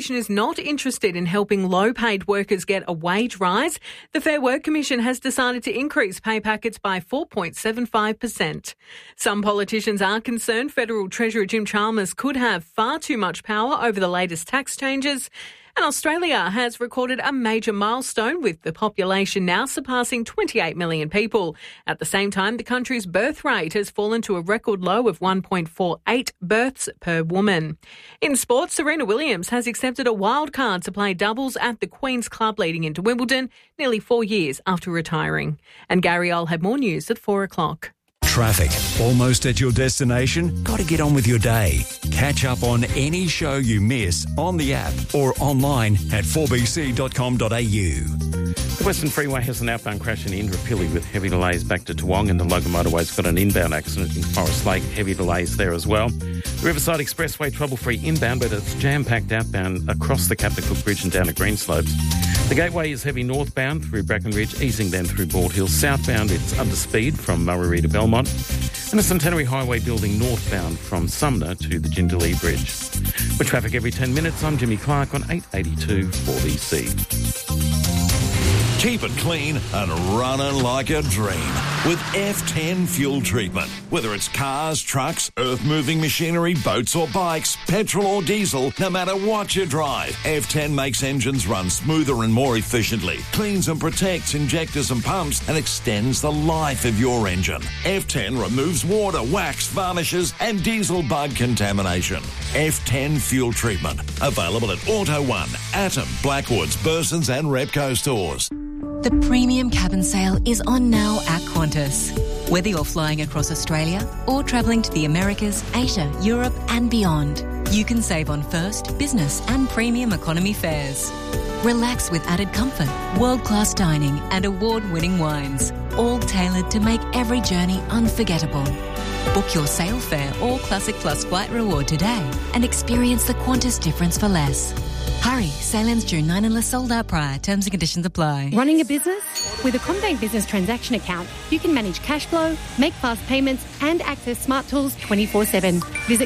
Commission is not interested in helping low-paid workers get a wage rise. The Fair Work Commission has decided to increase pay packets by 4.75%. Some politicians are concerned Federal Treasurer Jim Chalmers could have far too much power over the latest tax changes. And Australia has recorded a major milestone, with the population now surpassing 28 million people. At the same time, the country's birth rate has fallen to a record low of 1.48 births per woman. In sports, Serena Williams has accepted a wild card to play doubles at the Queen's Club leading into Wimbledon, nearly 4 years after retiring. And Gary Ole had more news at 4 o'clock. Traffic. Almost at your destination? Got to get on with your day. Catch up on any show you miss on the app or online at 4bc.com.au. The Western Freeway has an outbound crash in Indooroopilly with heavy delays back to Toowong, and the Logan Motorway's got an inbound accident in Forest Lake. Heavy delays there as well. The Riverside Expressway trouble-free inbound, but it's jam-packed outbound across the Captain Cook Bridge and down at Greenslopes. The Gateway is heavy northbound through Brackenridge, easing then through Bald Hill. Southbound, it's under speed from Murray to Belmont. And the Centenary Highway building northbound from Sumner to the Jindalee Bridge. With traffic every 10 minutes, I'm Jimmy Clark on 882 4BC. Keep it clean and running like a dream with F10 fuel treatment. Whether it's cars, trucks, earth-moving machinery, boats or bikes, petrol or diesel, no matter what you drive, F10 makes engines run smoother and more efficiently, cleans and protects injectors and pumps, and extends the life of your engine. F10 removes water, wax, varnishes and diesel bug contamination. F10 fuel treatment. Available at Auto One, Atom, Blackwoods, Burson's and Repco stores. The premium cabin sale is on now at Qantas. Whether you're flying across Australia or travelling to the Americas, Asia, Europe and beyond, you can save on first, business and premium economy fares. Relax with added comfort, world-class dining and award-winning wines, all tailored to make every journey unforgettable. Book your sail fare or Classic Plus flight reward today and experience the Qantas difference for less. Hurry, sale ends June 9 unless sold out prior. Terms and conditions apply. Running a business? With a CommBank Business Transaction Account, you can manage cash flow, make fast payments and access smart tools 24/7. Visit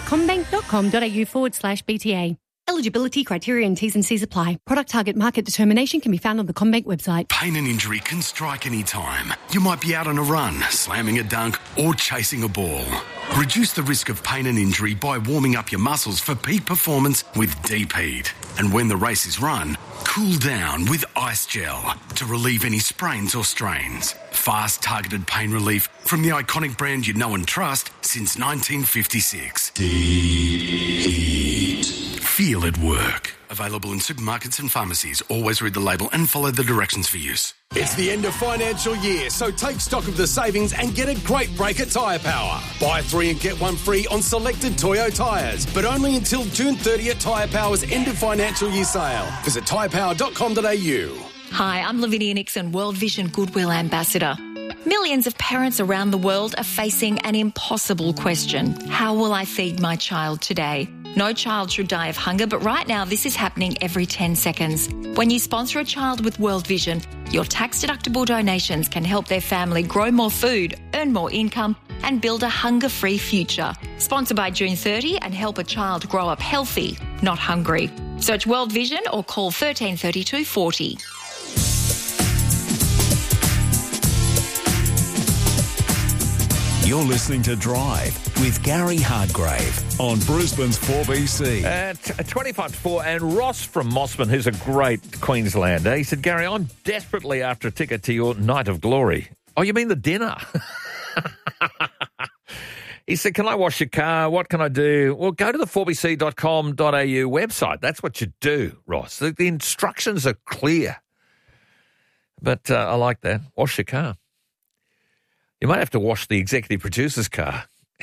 commbank.com.au/BTA. Eligibility criteria and T's and C's apply. Product target market determination can be found on the CommBank website. Pain and injury can strike any time. You might be out on a run, slamming a dunk or chasing a ball. Reduce the risk of pain and injury by warming up your muscles for peak performance with Deep Heat. And when the race is run, cool down with Ice Gel to relieve any sprains or strains. Fast, targeted pain relief from the iconic brand you know and trust since 1956. Deep Heat. Feel it work. Available in supermarkets and pharmacies. Always read the label and follow the directions for use. It's the end of financial year, so take stock of the savings and get a great break at Tyre Power. Buy 3 and get 1 free on selected Toyo tyres, but only until June 30th Tyre Power's end of financial year sale. Visit tyrepower.com.au. Hi, I'm Lavinia Nixon, World Vision Goodwill Ambassador. Millions of parents around the world are facing an impossible question. How will I feed my child today? No child should die of hunger, but right now this is happening every 10 seconds. When you sponsor a child with World Vision, your tax-deductible donations can help their family grow more food, earn more income, and build a hunger-free future. Sponsor by June 30 and help a child grow up healthy, not hungry. Search World Vision or call 1332 40. You're listening to Drive with Gary Hardgrave on Brisbane's 4BC. 25 to 4, and Ross from Mossman, who's a great Queenslander, he said, Gary, I'm desperately after a ticket to your Night of Glory. Oh, you mean the dinner? He said, can I wash your car? What can I do? Well, go to the 4bc.com.au website. That's what you do, Ross. The instructions are clear. But I like that. Wash your car. You might have to wash the executive producer's car.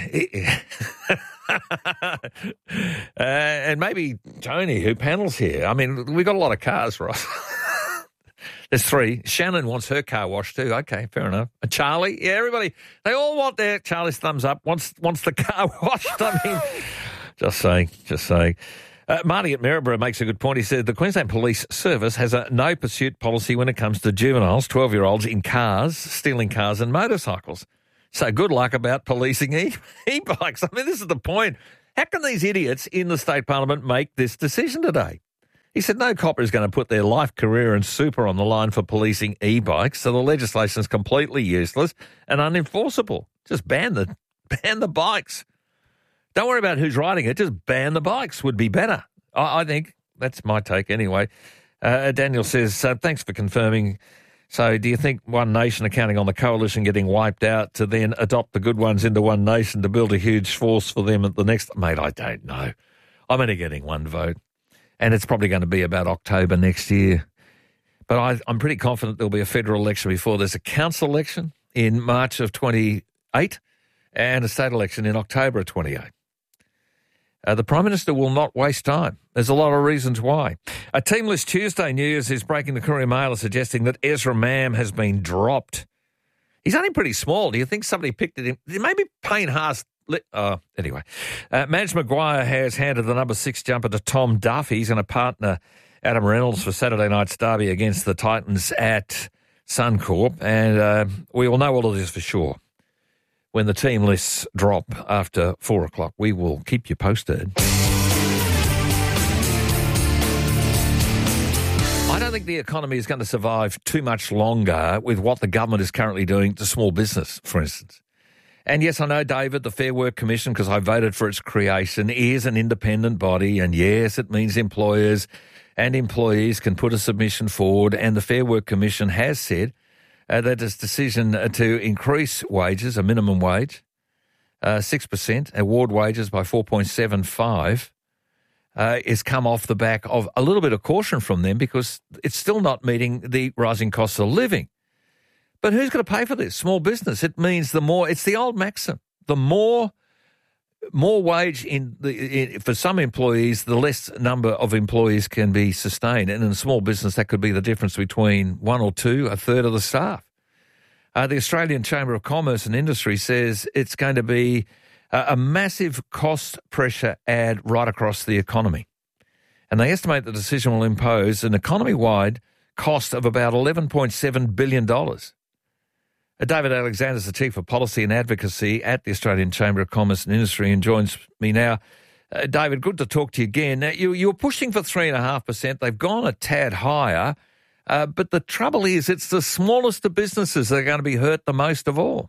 And maybe Tony, who panels here. I mean, we've got a lot of cars, Ross. There's 3. Shannon wants her car washed too. Okay, fair enough. And Charlie, yeah, everybody, they all want their Charlie's thumbs up, wants the car washed. I mean, just saying. Marty at Maryborough makes a good point. He said the Queensland Police Service has a no-pursuit policy when it comes to juveniles, 12-year-olds, in cars, stealing cars and motorcycles. So good luck about policing e-bikes. I mean, this is the point. How can these idiots in the state parliament make this decision today? He said no copper is going to put their life, career and super on the line for policing e-bikes, so the legislation is completely useless and unenforceable. Just ban the bikes. Don't worry about who's riding it, just ban the bikes would be better. I think that's my take anyway. Daniel says, thanks for confirming. So do you think One Nation are counting on the coalition getting wiped out to then adopt the good ones into One Nation to build a huge force for them at the next? Mate, I don't know. I'm only getting one vote, and it's probably going to be about October next year. But I'm pretty confident there'll be a federal election before there's a council election in March of 28 and a state election in October of 28. The Prime Minister will not waste time. There's a lot of reasons why. A Teamless Tuesday news is breaking the Courier Mail suggesting that Ezra Mam has been dropped. He's only pretty small. Do you think somebody picked it in? Maybe Payne Haas. Anyway. Madge Maguire has handed the number 6 jumper to Tom Duff. He's going to partner Adam Reynolds for Saturday night's derby against the Titans at Suncorp. And we will know all of this for sure when the team lists drop after 4 o'clock. We will keep you posted. I don't think the economy is going to survive too much longer with what the government is currently doing to small business, for instance. And yes, I know, David, the Fair Work Commission, because I voted for its creation, is an independent body. And yes, it means employers and employees can put a submission forward. And the Fair Work Commission has said that its decision to increase wages, a minimum wage, 6%, award wages by 4.75%, is come off the back of a little bit of caution from them because it's still not meeting the rising costs of living. But who's going to pay for this? Small business. It means it's the old maxim, the more wage for some employees, the less number of employees can be sustained. And in a small business, that could be the difference between 1 or 2, a third of the staff. The Australian Chamber of Commerce and Industry says it's going to be a massive cost pressure add right across the economy. And they estimate the decision will impose an economy-wide cost of about $11.7 billion. David Alexander is the Chief of Policy and Advocacy at the Australian Chamber of Commerce and Industry and joins me now. David, good to talk to you again. Now, you were pushing for 3.5%. They've gone a tad higher. But the trouble is it's the smallest of businesses that are going to be hurt the most of all.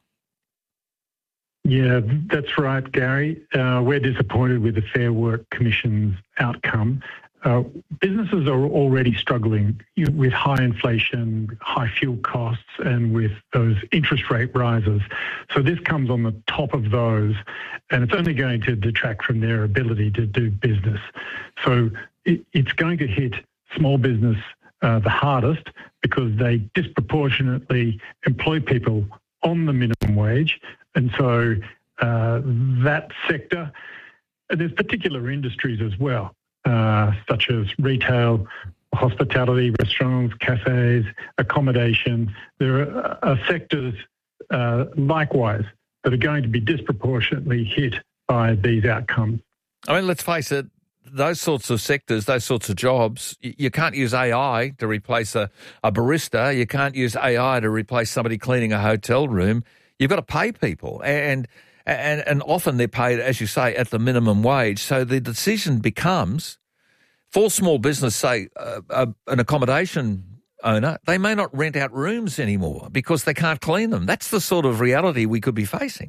Yeah, that's right, Gary. We're disappointed with the Fair Work Commission's outcome. Businesses are already struggling with high inflation, high fuel costs, and with those interest rate rises. So this comes on the top of those, and it's only going to detract from their ability to do business. So it's going to hit small business the hardest because they disproportionately employ people on the minimum wage. And so that sector, and there's particular industries as well, such as retail, hospitality, restaurants, cafes, accommodation. There are sectors likewise that are going to be disproportionately hit by these outcomes. I mean, let's face it, those sorts of sectors, those sorts of jobs, you can't use AI to replace a barista. You can't use AI to replace somebody cleaning a hotel room. You've got to pay people. And often they're paid, as you say, at the minimum wage. So the decision becomes, for small business, say, an accommodation owner, they may not rent out rooms anymore because they can't clean them. That's the sort of reality we could be facing.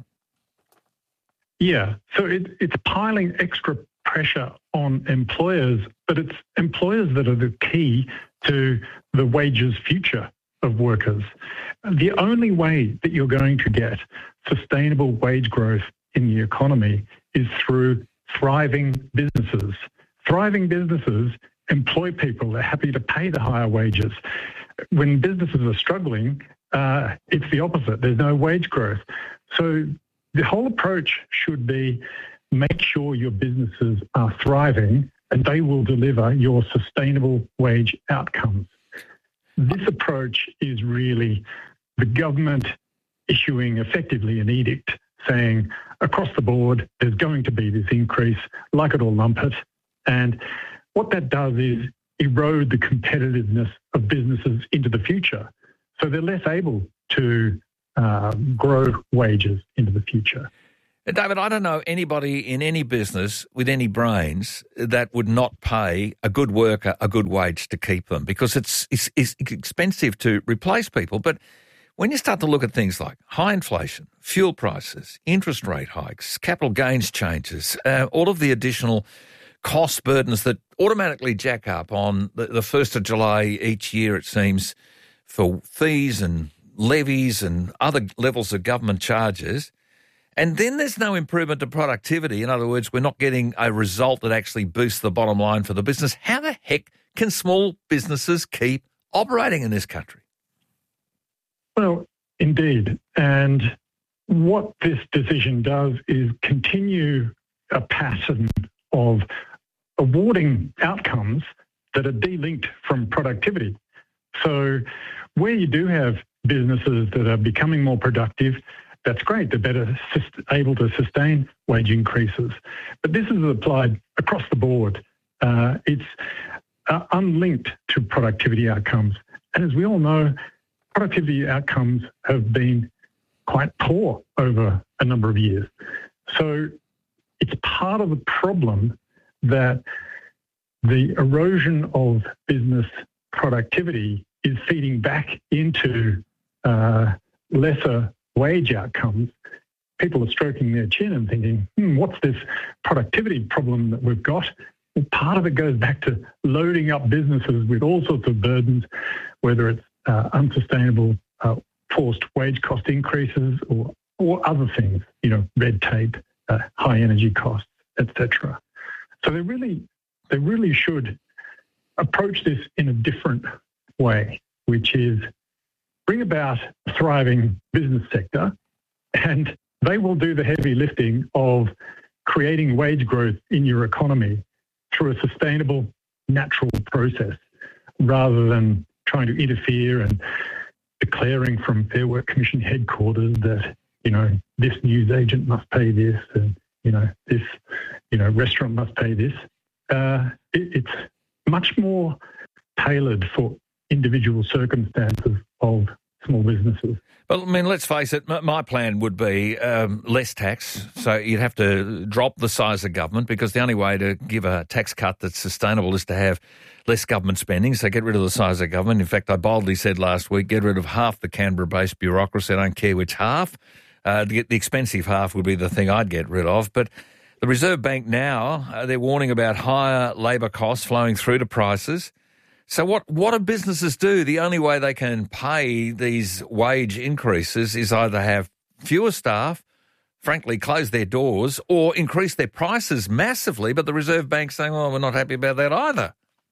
Yeah, so it's piling extra pressure on employers, but it's employers that are the key to the wages future of workers. The only way that you're going to get sustainable wage growth in the economy is through thriving businesses. Thriving businesses employ people. They're happy to pay the higher wages. When businesses are struggling, it's the opposite. There's no wage growth. So the whole approach should be make sure your businesses are thriving and they will deliver your sustainable wage outcomes. This approach is really the government issuing effectively an edict saying across the board there's going to be this increase, like it or lump it. And what that does is erode the competitiveness of businesses into the future. So they're less able to grow wages into the future. David, I don't know anybody in any business with any brains that would not pay a good worker a good wage to keep them, because it's expensive to replace people. But when you start to look at things like high inflation, fuel prices, interest rate hikes, capital gains changes, all of the additional cost burdens that automatically jack up on the 1st of July each year, it seems, for fees and levies and other levels of government charges. And then there's no improvement to productivity. In other words, we're not getting a result that actually boosts the bottom line for the business. How the heck can small businesses keep operating in this country? Well, indeed. And what this decision does is continue a pattern of awarding outcomes that are delinked from productivity. So where you do have businesses that are becoming more productive, that's great. They're better able to sustain wage increases. But this is applied across the board. It's unlinked to productivity outcomes. And as we all know, productivity outcomes have been quite poor over a number of years. So it's part of the problem that the erosion of business productivity is feeding back into lesser wage outcomes. People are stroking their chin and thinking, what's this productivity problem that we've got? And part of it goes back to loading up businesses with all sorts of burdens, whether it's unsustainable forced wage cost increases or other things, red tape, high energy costs, etc. So they really should approach this in a different way, which is bring about a thriving business sector, and they will do the heavy lifting of creating wage growth in your economy through a sustainable, natural process, rather than trying to interfere and declaring from Fair Work Commission headquarters that, this news agent must pay this and, this, restaurant must pay this. It's much more tailored for individual circumstances of small businesses. Well, I mean, let's face it, my plan would be less tax. So you'd have to drop the size of government, because the only way to give a tax cut that's sustainable is to have less government spending. So get rid of the size of government. In fact, I boldly said last week, get rid of half the Canberra-based bureaucracy. I don't care which half. The expensive half would be the thing I'd get rid of. But the Reserve Bank now, they're warning about higher labour costs flowing through to prices. So what do businesses do? The only way they can pay these wage increases is either have fewer staff, frankly, close their doors, or increase their prices massively. But the Reserve Bank's saying, well, we're not happy about that either.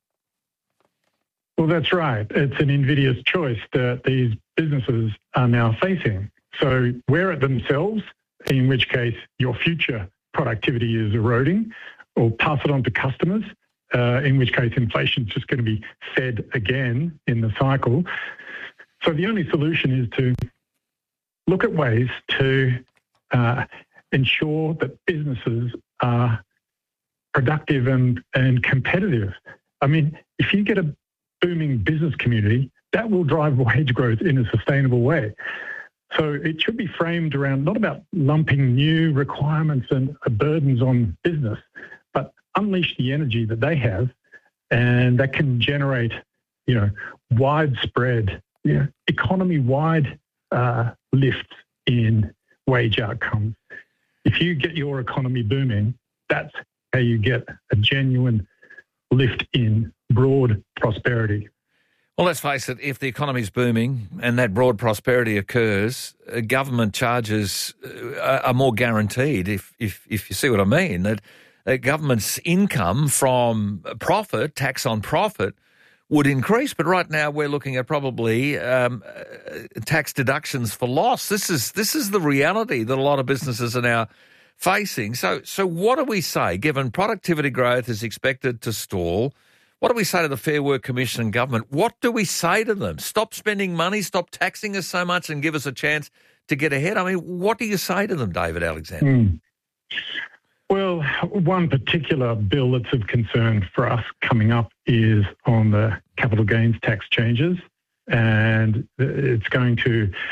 Well, that's right. It's an invidious choice that these businesses are now facing. So wear it themselves, in which case your future productivity is eroding, or pass it on to customers, in which case inflation is just going to be fed again in the cycle. So the only solution is to look at ways to ensure that businesses are productive and competitive. I mean, if you get a booming business community, that will drive wage growth in a sustainable way. So it should be framed around not about lumping new requirements and burdens on business, but unleash the energy that they have, and that can generate, widespread, economy-wide lifts in wage outcomes. If you get your economy booming, that's how you get a genuine lift in broad prosperity. Well, let's face it, if the economy's booming and that broad prosperity occurs, government charges are more guaranteed, if you see what I mean, that government's income from profit, tax on profit, would increase. But right now we're looking at probably tax deductions for loss. This is the reality that a lot of businesses are now facing. So what do we say, given productivity growth is expected to stall? What do we say to the Fair Work Commission and government? What do we say to them? Stop spending money, stop taxing us so much and give us a chance to get ahead. I mean, what do you say to them, David Alexander? Well, one particular bill that's of concern for us coming up is on the capital gains tax changes, and it's going to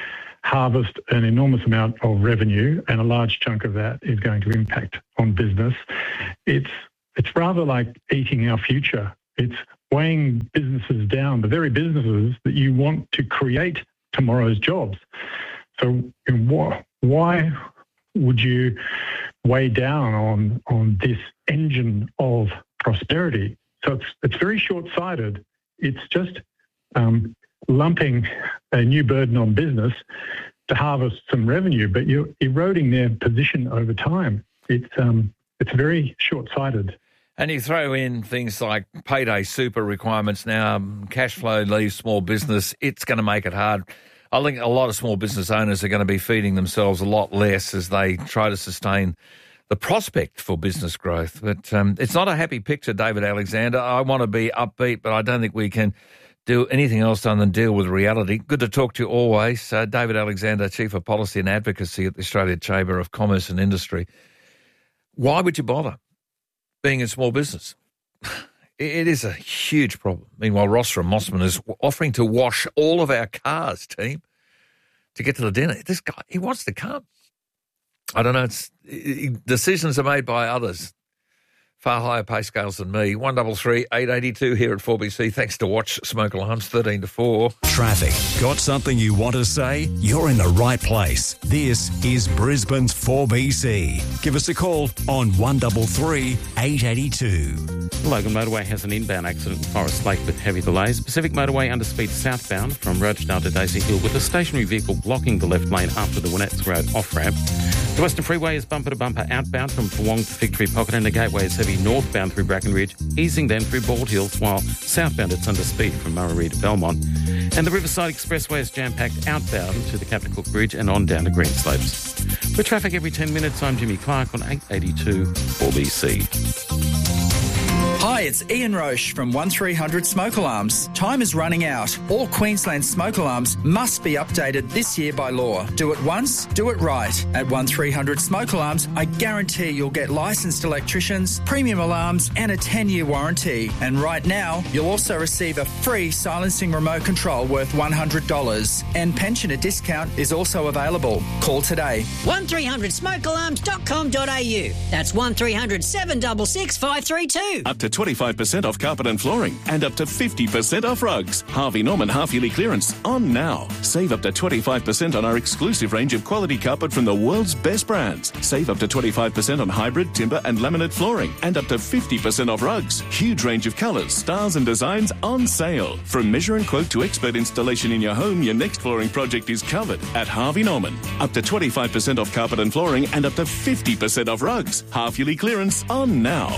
harvest an enormous amount of revenue, and a large chunk of that is going to impact on business. It's rather like eating our future. It's weighing businesses down, the very businesses that you want to create tomorrow's jobs. So why would you weigh down on this engine of prosperity? So it's very short-sighted. It's just lumping a new burden on business to harvest some revenue, but you're eroding their position over time. It's very short-sighted. And you throw in things like payday super requirements now, cash flow leaves small business. It's going to make it hard. I think a lot of small business owners are going to be feeding themselves a lot less as they try to sustain the prospect for business growth. But it's not a happy picture, David Alexander. I want to be upbeat, but I don't think we can do anything else other than deal with reality. Good to talk to you always. David Alexander, Chief of Policy and Advocacy at the Australian Chamber of Commerce and Industry. Why would you bother being in small business? It is a huge problem. Meanwhile, Ross from Mossman is offering to wash all of our cars, team, to get to the dinner. This guy, he wants to come. I don't know. Decisions are made by others. Far higher pay scales than me. 133 882 here at 4BC. Thanks to Watch Smoke Alarms, 13 to 4. Traffic. Got something you want to say? You're in the right place. This is Brisbane's 4BC. Give us a call on 133 882. Logan Motorway has an inbound accident in Forest Lake with heavy delays. Pacific Motorway underspeed southbound from Rochedale to Daisy Hill with a stationary vehicle blocking the left lane after the Winnetts Road off-ramp. The Western Freeway is bumper-to-bumper outbound from Toowong to Fig Tree Pocket, and the Gateway is heavy northbound through Bracken Ridge, easing then through Bald Hills, while southbound it's under speed from Murray to Belmont. And the Riverside Expressway is jam-packed outbound to the Captain Cook Bridge and on down to Greenslopes. For traffic every 10 minutes, I'm Jimmy Clark on 882 4BC. Hi, it's Ian Roche from 1300 Smoke Alarms. Time is running out. All Queensland smoke alarms must be updated this year by law. Do it once, do it right. At 1300 Smoke Alarms, I guarantee you'll get licensed electricians, premium alarms and a 10-year warranty. And right now, you'll also receive a free silencing remote control worth $100. And pensioner discount is also available. Call today. 1300smokealarms.com.au. That's 1300 766 532. Up to 25% off carpet and flooring and up to 50% off rugs. Harvey Norman half-yearly clearance on now. Save up to 25% on our exclusive range of quality carpet from the world's best brands. Save up to 25% on hybrid, timber and laminate flooring and up to 50% off rugs. Huge range of colours, styles and designs on sale. From measure and quote to expert installation in your home, your next flooring project is covered at Harvey Norman. Up to 25% off carpet and flooring and up to 50% off rugs. Half-yearly clearance on now.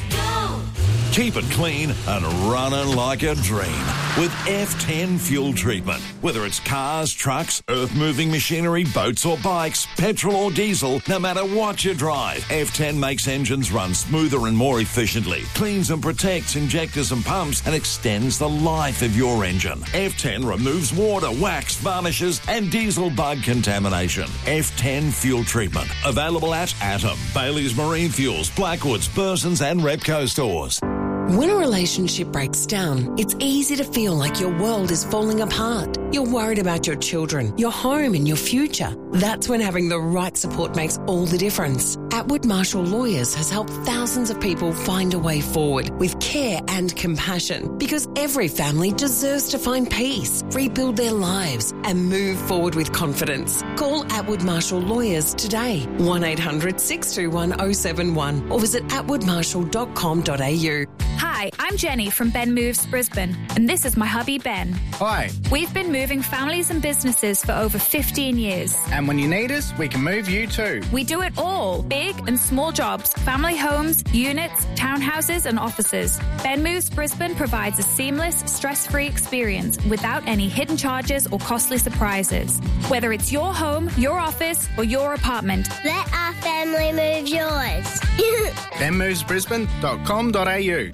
Keep it clean and running like a dream with F10 fuel treatment. Whether it's cars, trucks, earth-moving machinery, boats or bikes, petrol or diesel, no matter what you drive, F10 makes engines run smoother and more efficiently, cleans and protects injectors and pumps, and extends the life of your engine. F10 removes water, wax, varnishes, and diesel bug contamination. F10 fuel treatment. Available at Atom, Bailey's Marine Fuels, Blackwoods, Burson's and Repco stores. When a relationship breaks down, it's easy to feel like your world is falling apart. You're worried about your children, your home and your future. That's when having the right support makes all the difference. Atwood Marshall Lawyers has helped thousands of people find a way forward with care and compassion, because every family deserves to find peace, rebuild their lives and move forward with confidence. Call Atwood Marshall Lawyers today, 1800 621 071 or visit atwoodmarshall.com.au. Hi, I'm Jenny from Ben Moves Brisbane, and this is my hubby Ben. Hi. We've been moving families and businesses for over 15 years. And when you need us, we can move you too. We do it all, big and small jobs, family homes, units, townhouses and offices. Ben Moves Brisbane provides a seamless, stress-free experience without any hidden charges or costly surprises. Whether it's your home, your office or your apartment. Let our family move yours. benmovesbrisbane.com.au.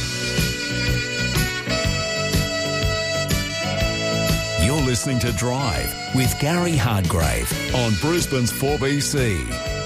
You're listening to Drive with Gary Hardgrave on Brisbane's 4BC.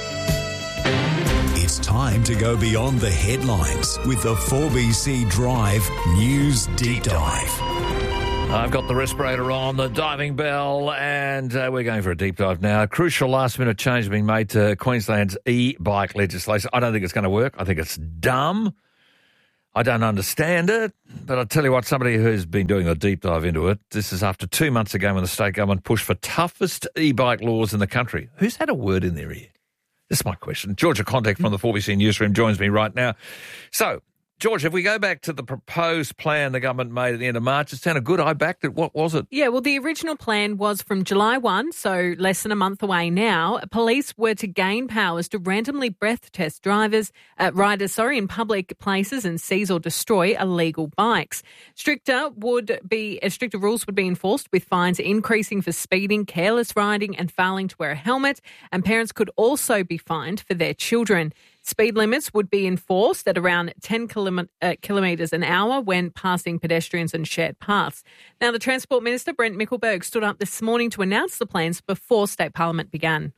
It's time to go beyond the headlines with the 4BC Drive News Deep Dive. I've got the respirator on, the diving bell, and we're going for a deep dive now. A crucial last-minute change being made to Queensland's e-bike legislation. I don't think it's going to work. I think it's dumb. I don't understand it, but I'll tell you what, somebody who's been doing a deep dive into it, this is after 2 months ago when the state government pushed for toughest e-bike laws in the country. Who's had a word in their ear? This is my question. Georgia Contact from the 4BC Newsroom joins me right now. So, George, if we go back to the proposed plan the government made at the end of March, it sounded good. I backed it. What was it? Yeah, well, the original plan was from July 1, so less than a month away now. Police were to gain powers to randomly breath test riders in public places and seize or destroy illegal bikes. Stricter rules would be enforced, with fines increasing for speeding, careless riding and failing to wear a helmet, and parents could also be fined for their children. Speed limits would be enforced at around 10 kilometres an hour when passing pedestrians and shared paths. Now, the Transport Minister, Brent Mickelberg, stood up this morning to announce the plans before State Parliament began.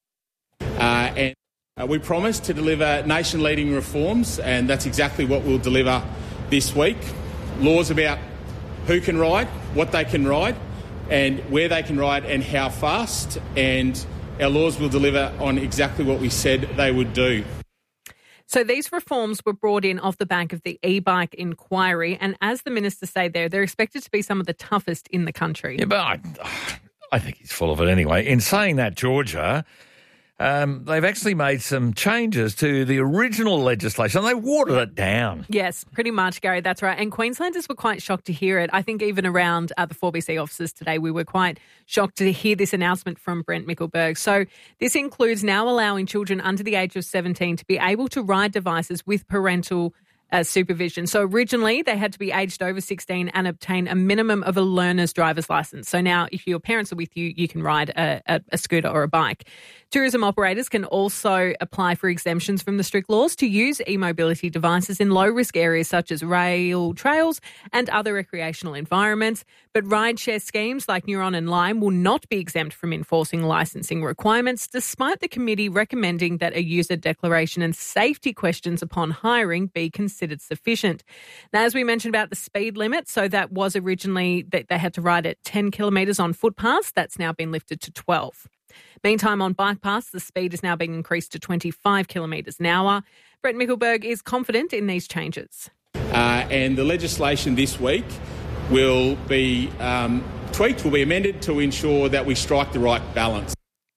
We promised to deliver nation-leading reforms, and that's exactly what we'll deliver this week. Laws about who can ride, what they can ride, and where they can ride and how fast. And our laws will deliver on exactly what we said they would do. So these reforms were brought in off the back of the e-bike inquiry, and as the minister said there, they're expected to be some of the toughest in the country. Yeah, but I think he's full of it anyway. In saying that, Georgia, they've actually made some changes to the original legislation. They watered it down. Yes, pretty much, Gary, that's right. And Queenslanders were quite shocked to hear it. I think even around the 4BC offices today, we were quite shocked to hear this announcement from Brent Mickelberg. So this includes now allowing children under the age of 17 to be able to ride devices with parental supervision. So originally they had to be aged over 16 and obtain a minimum of a learner's driver's license. So now if your parents are with you, you can ride a scooter or a bike. Tourism operators can also apply for exemptions from the strict laws to use e-mobility devices in low-risk areas such as rail trails and other recreational environments. But rideshare schemes like Neuron and Lime will not be exempt from enforcing licensing requirements, despite the committee recommending that a user declaration and safety questions upon hiring be considered sufficient. Now, as we mentioned about the speed limit, so that was originally that they had to ride at 10 kilometres on footpaths. That's now been lifted to 12. Meantime, on bike paths, the speed is now being increased to 25 kilometres an hour. Brent Mickelberg is confident in these changes. And the legislation this week will be tweaked, will be amended to ensure that we strike the right balance.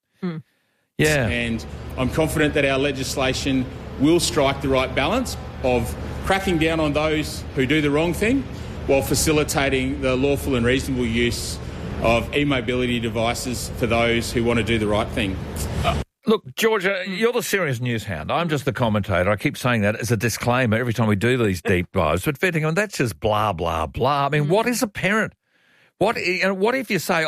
Yeah. And I'm confident that our legislation will strike the right balance of cracking down on those who do the wrong thing while facilitating the lawful and reasonable use of e-mobility devices for those who want to do the right thing. Look, Georgia, you're the serious news hound. I'm just the commentator. I keep saying that as a disclaimer every time we do these deep dives. But thinking, that's just blah, blah, blah. I mean, what is a parent? What if you say,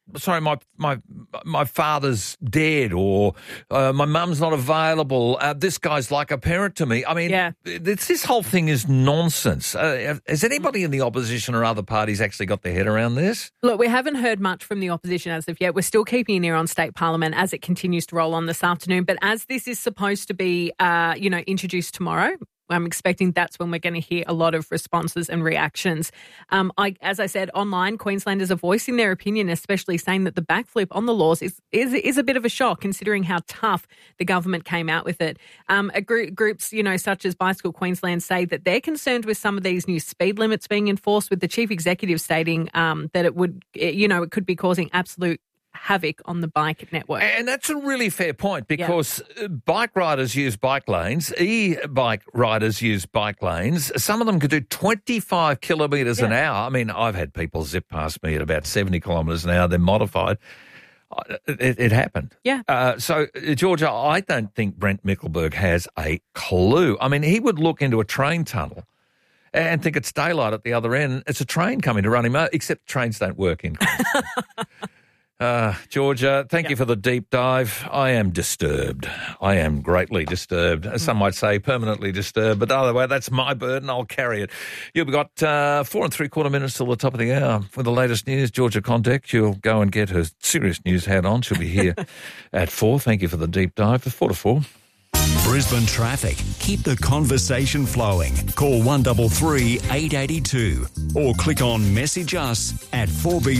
my father's dead, or my mum's not available, this guy's like a parent to me. I mean, this whole thing is nonsense. Has anybody in the opposition or other parties actually got their head around this? Look, we haven't heard much from the opposition as of yet. We're still keeping an ear on State Parliament as it continues to roll on this afternoon. But as this is supposed to be, introduced tomorrow, I'm expecting that's when we're going to hear a lot of responses and reactions. As I said, online, Queenslanders are voicing their opinion, especially saying that the backflip on the laws is a bit of a shock, considering how tough the government came out with it. Groups, such as Bicycle Queensland, say that they're concerned with some of these new speed limits being enforced, with the chief executive stating that it could be causing absolute havoc on the bike network. And that's a really fair point, because bike riders use bike lanes, e-bike riders use bike lanes. Some of them could do 25 kilometres an hour. I mean, I've had people zip past me at about 70 kilometres an hour. They're modified. It happened. Yeah. So, Georgia, I don't think Brent Mickelberg has a clue. I mean, he would look into a train tunnel and think it's daylight at the other end. It's a train coming to run him over, except trains don't work in Queensland. Georgia, thank you for the deep dive. I am disturbed. I am greatly disturbed. Some might say permanently disturbed, but either way, that's my burden. I'll carry it. You've got 4 3/4 minutes till the top of the hour for the latest news. Georgia Contact, she'll go and get her serious news hat on. She'll be here at 4. Thank you for the deep dive. 4 to 4. Brisbane traffic. Keep the conversation flowing. Call 133 882 or click on message us at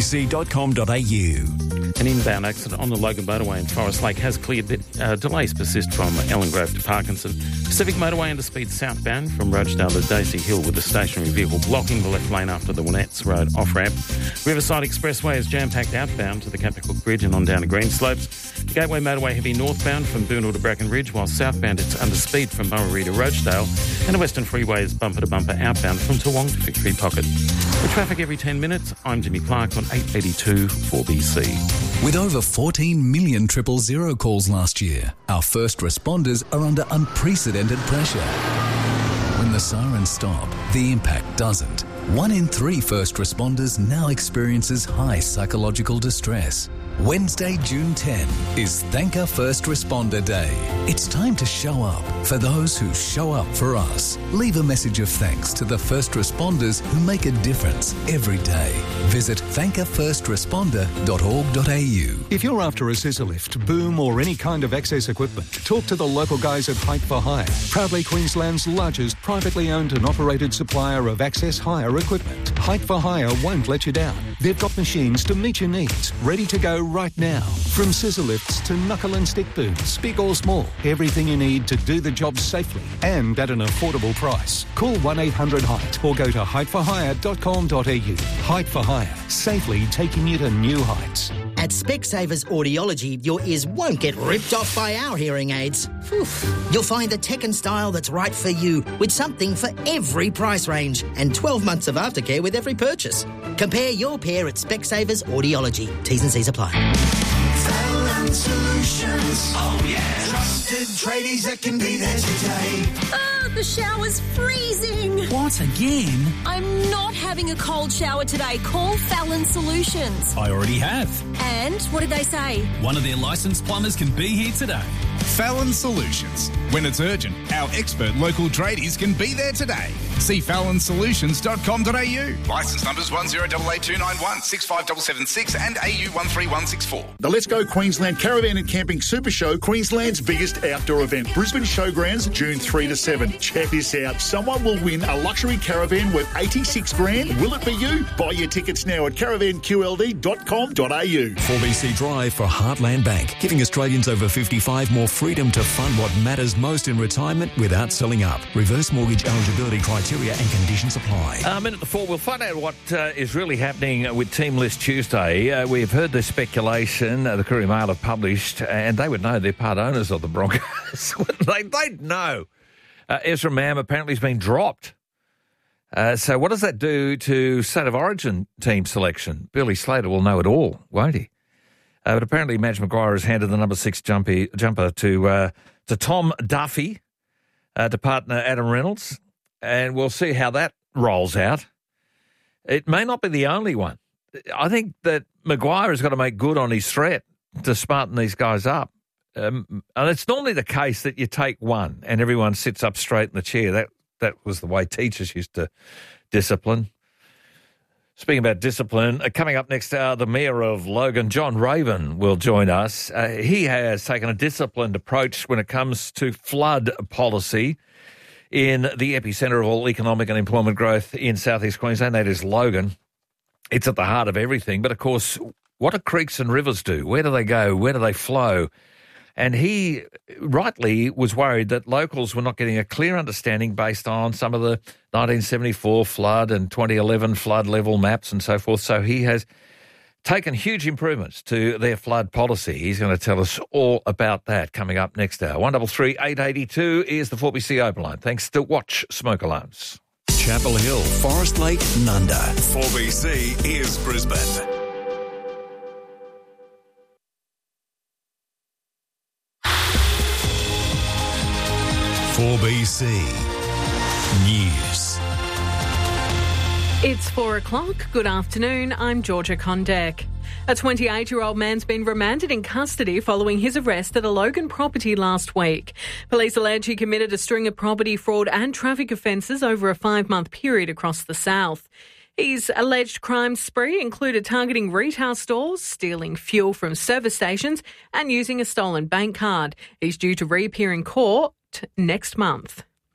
4bc.com.au. An inbound accident on the Logan Motorway in Forest Lake has cleared, but delays persist from Ellen Grove to Parkinson. Pacific Motorway under speed southbound from Rochedale to Daisy Hill with a stationary vehicle blocking the left lane after the Winnetts Road off-ramp. Riverside Expressway is jam-packed outbound to the Capricorn Bridge and on down to Greenslopes. The Gateway Motorway heavy northbound from Boonville to Bracken Ridge, while southbound it's under speed from Murray to Rochedale. And the Western Freeway is bumper-to-bumper outbound from Toowong to Victory Pocket. For traffic every 10 minutes, I'm Jimmy Clark on 882 4BC. With over 14 million 000 calls last year, our first responders are under unprecedented pressure. When the sirens stop, the impact doesn't. 1 in 3 first responders now experiences high psychological distress. Wednesday, June 10 is Thank Our First Responder Day. It's time to show up for those who show up for us. Leave a message of thanks to the first responders who make a difference every day. Visit thankourfirstresponder.org.au. If you're after a scissor lift, boom or any kind of access equipment, talk to the local guys at Hike for Hire, proudly Queensland's largest privately owned and operated supplier of access hire equipment. Hike for Hire won't let you down. They've got machines to meet your needs, ready to go right now. From scissor lifts to knuckle and stick booms, big or small, everything you need to do the job safely and at an affordable price. Call 1-800-HIKE or go to hikeforhire.com.au. Hike for Hire, safely taking you to new heights. At Specsavers Audiology, your ears won't get ripped off by our hearing aids. You'll find the tech and style that's right for you, with something for every price range and 12 months of aftercare with every purchase. Compare your pair at Specsavers Audiology. T's and C's apply. Fallon Solutions. Oh, yeah. Trusted tradies that can be there today. Oh, the shower's freezing. What, again? I'm not having a cold shower today. Call Fallon Solutions. I already have. And what did they say? One of their licensed plumbers can be here today. Fallon Solutions. When it's urgent, our expert local tradies can be there today. See fallonsolutions.com.au. Licence numbers 10882916 65776 and AU 13164. The Let's Go Queensland Caravan and Camping Super Show, Queensland's biggest outdoor event. Brisbane Showgrounds, June 3 to 7. Check this out. Someone will win a luxury caravan worth $86,000. Will it be you? Buy your tickets now at caravanqld.com.au. 4BC Drive for Heartland Bank, giving Australians over 55 more freedom to fund what matters most in retirement without selling up. Reverse mortgage eligibility criteria and conditions apply. Minute to 4, we'll find out what is really happening with Team List Tuesday. We've heard the speculation the Courier Mail have published, and they would know they're part owners of the Broncos. They'd know. Ezra Mam apparently has been dropped. So what does that do to State of Origin team selection? Billy Slater will know it all, won't he? But apparently Madge Maguire has handed the number 6 jumper to Tom Duffy, to partner Adam Reynolds, and we'll see how that rolls out. It may not be the only one. I think that Maguire has got to make good on his threat to smarten these guys up. And it's normally the case that you take one and everyone sits up straight in the chair. That was the way teachers used to discipline. Speaking about discipline, coming up next, the Mayor of Logan, John Raven, will join us. He has taken a disciplined approach when it comes to flood policy in the epicentre of all economic and employment growth in southeast Queensland. That is Logan. It's at the heart of everything. But, of course, what do creeks and rivers do? Where do they go? Where do they flow? And he rightly was worried that locals were not getting a clear understanding based on some of the 1974 flood and 2011 flood level maps and so forth. So he has taken huge improvements to their flood policy. He's going to tell us all about that coming up next hour. 133 882 is the 4BC open line. Thanks to Watch Smoke Alarms. Chapel Hill, Forest Lake, Nunda. 4BC is Brisbane. .4BC News. It's 4 o'clock. Good afternoon. I'm Georgia Condek. A 28-year-old man's been remanded in custody following his arrest at a Logan property last week. Police allege he committed a string of property fraud and traffic offences over a 5-month period across the south. His alleged crime spree included targeting retail stores, stealing fuel from service stations and using a stolen bank card. He's due to reappear in court next month.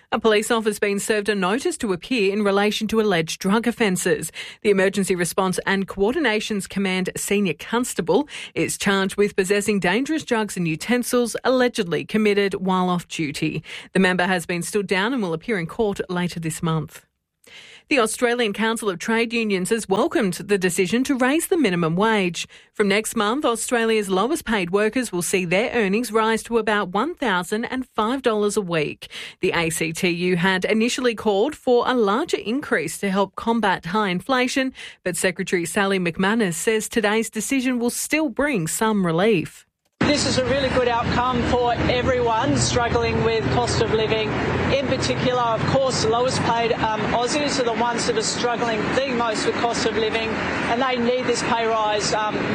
A police officer's been served a notice to appear in relation to alleged drug offences. The Emergency Response and Coordinations Command Senior Constable is charged with possessing dangerous drugs and utensils allegedly committed while off duty. The member has been stood down and will appear in court later this month. The Australian Council of Trade Unions has welcomed the decision to raise the minimum wage. From next month, Australia's lowest paid workers will see their earnings rise to about $1,005 a week. The ACTU had initially called for a larger increase to help combat high inflation, but Secretary Sally McManus says today's decision will still bring some relief. This is a really good outcome for everyone struggling with cost of living. In particular, of course, the lowest paid Aussies are the ones that are struggling the most with cost of living, and they need this pay rise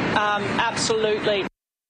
absolutely.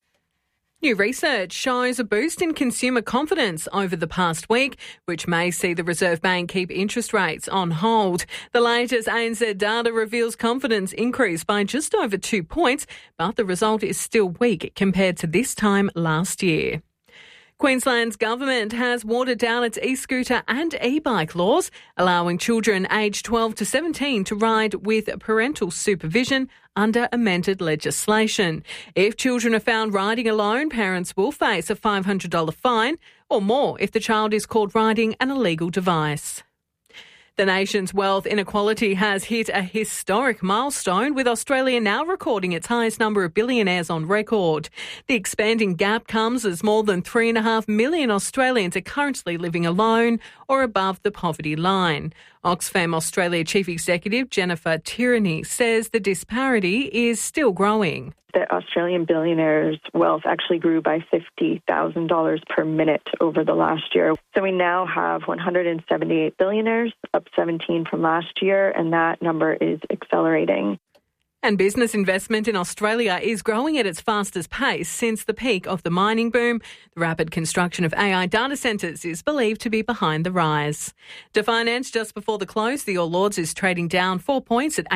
New research shows a boost in consumer confidence over the past week, which may see the Reserve Bank keep interest rates on hold. The latest ANZ data reveals confidence increased by just over 2 points, but the result is still weak compared to this time last year. Queensland's government has watered down its e-scooter and e-bike laws, allowing children aged 12 to 17 to ride with parental supervision under amended legislation. If children are found riding alone, parents will face a $500 fine or more if the child is caught riding an illegal device. The nation's wealth inequality has hit a historic milestone, with Australia now recording its highest number of billionaires on record. The expanding gap comes as more than 3.5 million Australians are currently living alone or above the poverty line. Oxfam Australia Chief Executive Jennifer Tierney says the disparity is still growing. The Australian billionaires' wealth actually grew by $50,000 per minute over the last year. So we now have 178 billionaires, up 17 from last year, and that number is accelerating. And business investment in Australia is growing at its fastest pace since the peak of the mining boom. The rapid construction of AI data centres is believed to be behind the rise. To finance, just before the close, the All Lords is trading down 4 points at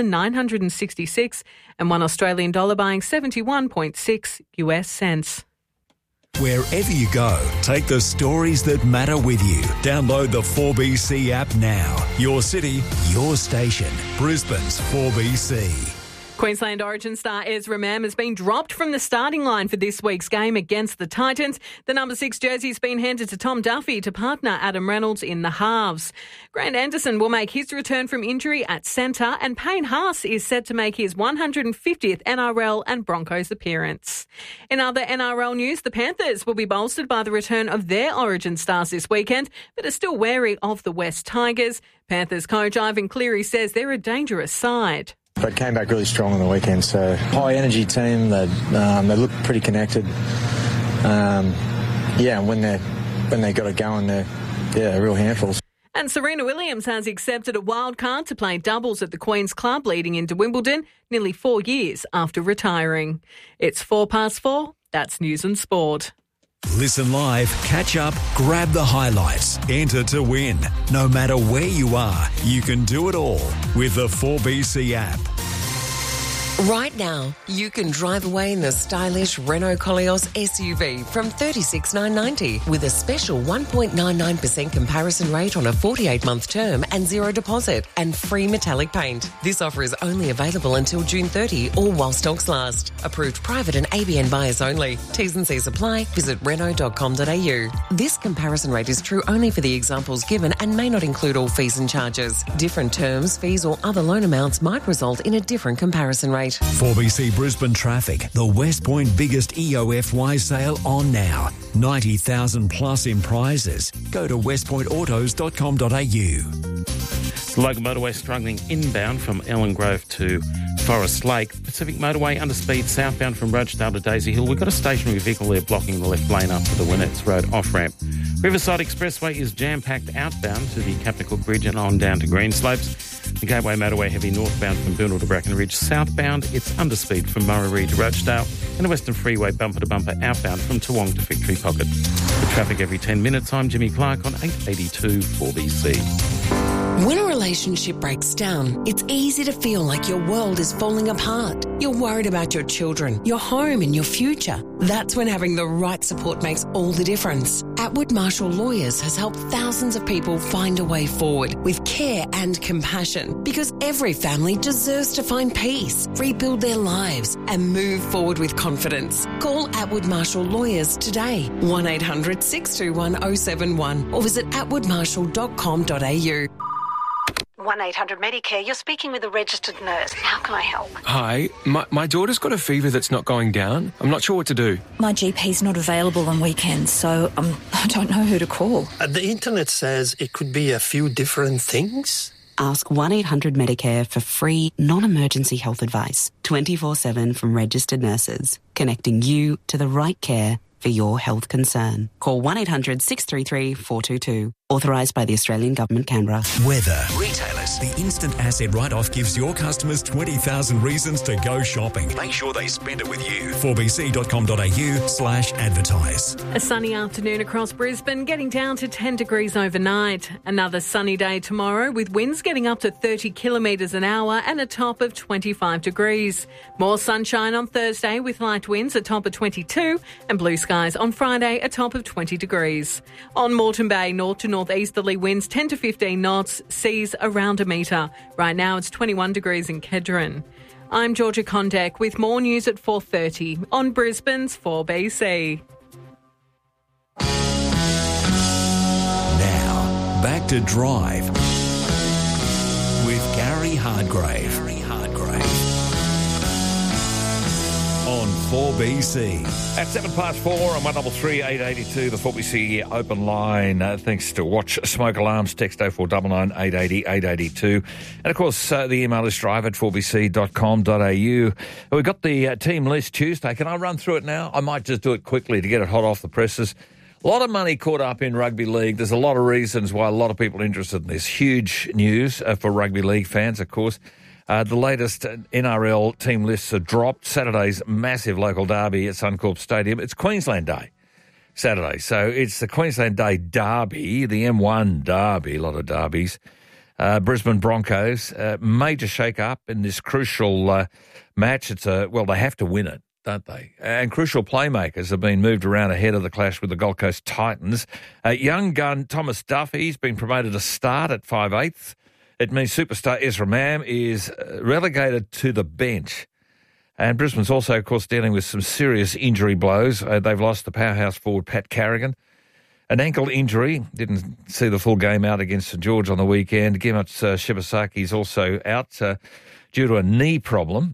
8,966 and $1 Australian dollar buying 71.6 US cents. Wherever you go, take the stories that matter with you. Download the 4BC app now. Your city, your station. Brisbane's 4BC. Queensland Origin star Ezra Mam has been dropped from the starting line for this week's game against the Titans. The number 6 jersey's been handed to Tom Duffy to partner Adam Reynolds in the halves. Grant Anderson will make his return from injury at centre, and Payne Haas is set to make his 150th NRL and Broncos appearance. In other NRL news, the Panthers will be bolstered by the return of their Origin stars this weekend, but are still wary of the West Tigers. Panthers coach Ivan Cleary says they're a dangerous side. But came back really strong on the weekend, so high energy team. They look pretty connected. And when they got it going, they're real handfuls. And Serena Williams has accepted a wild card to play doubles at the Queen's Club leading into Wimbledon nearly 4 years after retiring. It's 4:04. That's News and Sport. Listen live, catch up, grab the highlights, enter to win. No matter where you are, you can do it all with the 4BC app. Right now, you can drive away in the stylish Renault Koleos SUV from $36,990 with a special 1.99% comparison rate on a 48-month term and zero deposit and free metallic paint. This offer is only available until June 30 or while stocks last. Approved private and ABN buyers only. T's and C's apply. Visit Renault.com.au. This comparison rate is true only for the examples given and may not include all fees and charges. Different terms, fees or other loan amounts might result in a different comparison rate. 4BC Brisbane Traffic, the West Point biggest EOFY sale on now. 90,000 plus in prizes. Go to westpointautos.com.au. The local motorway struggling inbound from Ellen Grove to Forest Lake. Pacific Motorway underspeed southbound from Rochedale to Daisy Hill. We've got a stationary vehicle there blocking the left lane up to the Winnetts Road off-ramp. Riverside Expressway is jam-packed outbound to the Captain Cook Bridge and on down to Greenslopes. The Gateway Motorway heavy northbound from Boonall to Brackenridge. Southbound, it's underspeed from Murray to Rochedale. And the Western Freeway bumper-to-bumper outbound from Toowong to Victory Pocket. The traffic every 10 minutes. I'm Jimmy Clark on 882 4BC. When a relationship breaks down, it's easy to feel like your world is falling apart. You're worried about your children, your home and your future. That's when having the right support makes all the difference. Atwood Marshall Lawyers has helped thousands of people find a way forward with care and compassion, because every family deserves to find peace, rebuild their lives and move forward with confidence. Call Atwood Marshall Lawyers today, 1800 621 071 or visit atwoodmarshall.com.au. 1-800-Medicare, you're speaking with a registered nurse. How can I help? Hi, my daughter's got a fever that's not going down. I'm not sure what to do. My GP's not available on weekends, so I don't know who to call. The internet says it could be a few different things. Ask 1-800-Medicare for free, non-emergency health advice, 24/7 from registered nurses, connecting you to the right care for your health concern. Call 1-800-633-422. Authorised by the Australian Government, Canberra. Weather. Retailers. The instant asset write-off gives your customers 20,000 reasons to go shopping. Make sure they spend it with you. 4bc.com.au/advertise. A sunny afternoon across Brisbane, getting down to 10 degrees overnight. Another sunny day tomorrow with winds getting up to 30 kilometres an hour and a top of 25 degrees. More sunshine on Thursday with light winds, a top of 22, and blue skies on Friday, a top of 20 degrees. On Moreton Bay, north to northeasterly winds 10 to 15 knots, seas around a metre. Right now it's 21 degrees in Kedron. I'm Georgia Condek with more news at 4:30 on Brisbane's 4BC. Now, back to Drive with Gary Hardgrave. On 4BC. At 4:07 on 133 882, the 4BC open line. Thanks to Watch Smoke Alarms. Text 0499 880 882. And of course, the email is drive@4bc.com.au. We've got the team list Tuesday. Can I run through it now? I might just do it quickly to get it hot off the presses. A lot of money caught up in rugby league. There's a lot of reasons why a lot of people are interested in this. Huge news for rugby league fans, of course. The latest NRL team lists are dropped. Saturday's massive local derby at Suncorp Stadium. It's Queensland Day, Saturday. So it's the Queensland Day derby, the M1 derby, a lot of derbies. Brisbane Broncos, major shake-up in this crucial match. They have to win it, don't they? And crucial playmakers have been moved around ahead of the clash with the Gold Coast Titans. Young gun Thomas Duffy's been promoted to start at 5/8. It means superstar Ezra Mam is relegated to the bench. And Brisbane's also, of course, dealing with some serious injury blows. They've lost the powerhouse forward Pat Carrigan. An ankle injury. Didn't see the full game out against St George on the weekend. Gimot Shibasaki is also out due to a knee problem.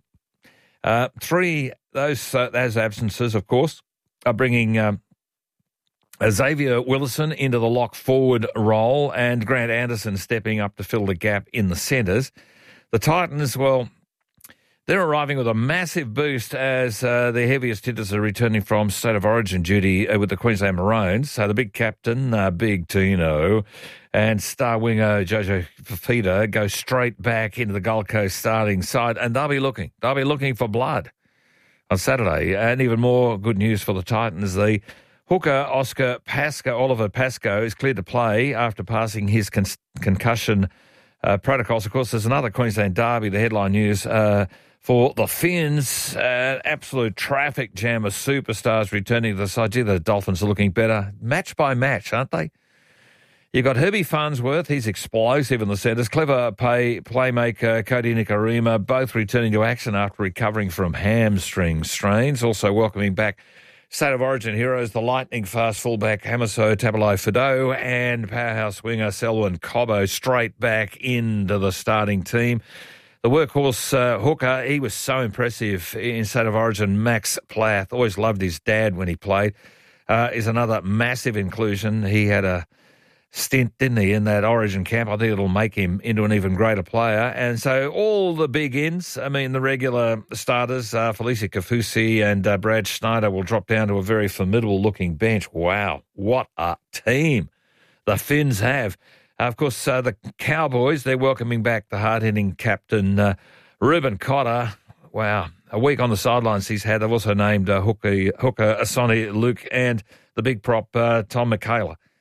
Those absences, of course, are bringing Xavier Willison into the lock forward role and Grant Anderson stepping up to fill the gap in the centres. The Titans, well, they're arriving with a massive boost as their heaviest hitters are returning from State of Origin duty with the Queensland Maroons. So the big captain, Big Tino, and star winger Jojo Fifita go straight back into the Gold Coast starting side, and they'll be looking for blood on Saturday. And even more good news for the Titans, the hooker Oliver Pascoe is cleared to play after passing his concussion protocols. Of course, there's another Queensland derby, the headline news for the Finns. Absolute traffic jam of superstars returning to the side. Gee, the Dolphins are looking better match by match, aren't they? You've got Herbie Farnsworth, he's explosive in the centres. Clever playmaker Cody Nikorima, both returning to action after recovering from hamstring strains. Also welcoming back State of Origin heroes, the lightning-fast fullback Hamiso Tabalai-Fidow and powerhouse winger Selwyn Cobbo straight back into the starting team. The workhorse hooker, he was so impressive in State of Origin. Max Plath, always loved his dad when he played, is another massive inclusion. He had a stint, didn't he, in that Origin camp. I think it'll make him into an even greater player. And so all the big ins, the regular starters, Felicia Kafusi and Brad Schneider will drop down to a very formidable-looking bench. Wow, what a team the Finns have. Of course, the Cowboys, they're welcoming back the hard-hitting captain, Reuben Cotter. Wow, a week on the sidelines he's had. They've also named hooker Sonny Luke and the big prop, Tom McKayla.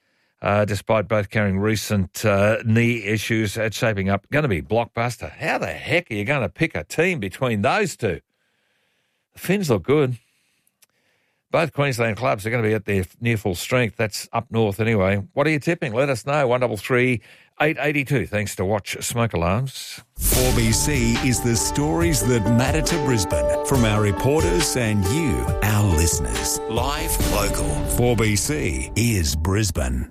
despite both carrying recent knee issues. It's shaping up going to be blockbuster. How the heck are you going to pick a team between those two? The Finns look good. Both Queensland clubs are going to be at their near full strength. That's up north anyway. What are you tipping? Let us know. 133 882. Thanks to Watch Smoke Alarms. 4BC is the stories that matter to Brisbane from our reporters and you, our listeners. Live, local. 4BC is Brisbane.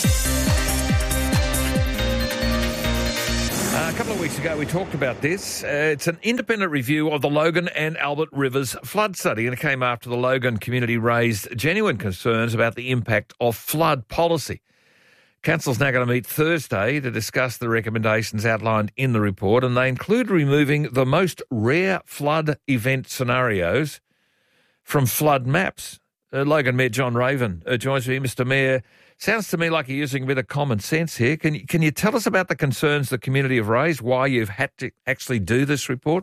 A couple of weeks ago, we talked about this. It's an independent review of the Logan and Albert Rivers flood study, and it came after the Logan community raised genuine concerns about the impact of flood policy. Council's now going to meet Thursday to discuss the recommendations outlined in the report, and they include removing the most rare flood event scenarios from flood maps. Logan Mayor John Raven joins me. Mr Mayor, sounds to me like you're using a bit of common sense here. Can you tell us about the concerns the community have raised, why you've had to actually do this report?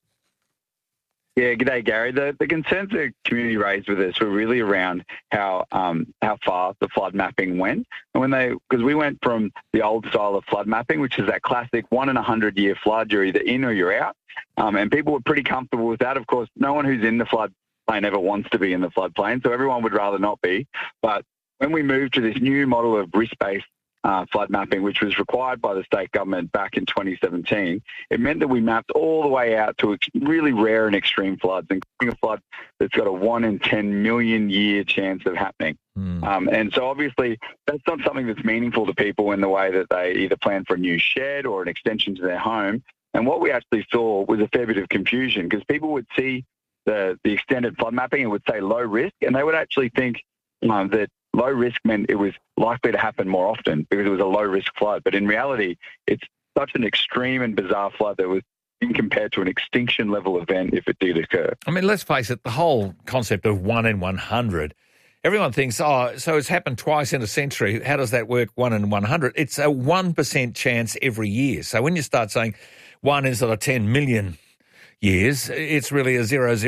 Yeah, g'day, Gary. The concerns the community raised with us were really around how far the flood mapping went. And because we went from the old style of flood mapping, which is that classic 1 in a 100-year flood, you're either in or you're out. And people were pretty comfortable with that. Of course, no one who's in the floodplain ever wants to be in the floodplain, so everyone would rather not be. But when we moved to this new model of risk-based flood mapping, which was required by the state government back in 2017, it meant that we mapped all the way out to really rare and extreme floods, including a flood that's got a 1 in 10 million year chance of happening. And so obviously that's not something that's meaningful to people in the way that they either plan for a new shed or an extension to their home. And what we actually saw was a fair bit of confusion, because people would see the extended flood mapping and would say low risk, and they would actually think that low risk meant it was likely to happen more often because it was a low-risk flood. But in reality, it's such an extreme and bizarre flood that was being compared to an extinction-level event if it did occur. I mean, let's face it, the whole concept of 1 in 100, everyone thinks, so it's happened twice in a century. How does that work, 1 in 100? It's a 1% chance every year. So when you start saying 1 instead of 10 million years, it's really a